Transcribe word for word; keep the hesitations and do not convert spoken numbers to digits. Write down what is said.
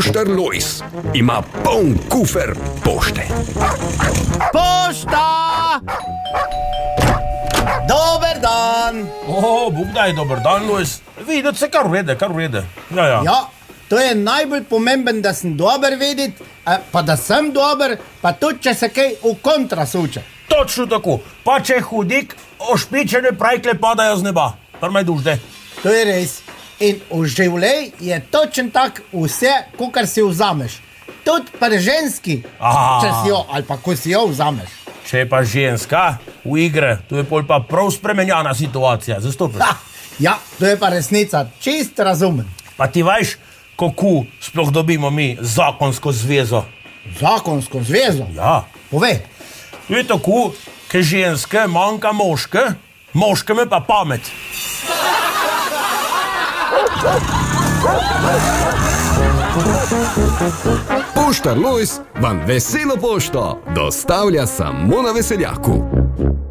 Poštar Lojz ima poln kufer pošte. Pošta! Dober dan! O, Bog daj, dober dan, Lojz. Videti se kar vrede, kar vrede. Ja, ja. Ja, to je najbolj pomemben, da sem dober videti, pa da sem dober, pa tudi, če se kaj v kontra suče. Točno tako. Pa če hudik, ošpičene prajkle padajo z neba. Prmaj dužde. To je res. In v življenju je točen tak vse, kar si vzameš. Tudi pri ženski, Aha. če si jo, ali pa ko si jo vzameš. Če je pa ženska v igre, to je pol pa prav spremenjana situacija. Zastopiš. Ha, ja, to je pa resnica, čist razumen. Pa ti veš, kako sploh dobimo mi zakonsko zvezo? Zakonsko zvezo? Ja. Povej. To je tako, ke ženske manjka moške, moškeme pa pamet. Poštar Lojz vam veselo pošto dostavlja samo na Veseljaku.